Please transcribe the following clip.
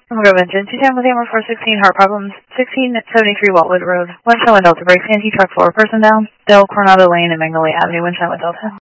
Intervention. 210 with Amber 416, heart problems. 1673 Waltwood Road. Windshield with Delta. Brakes, anti-truck, floor person down. Del Coronado Lane and Magnolia Avenue. Windshield with Delta.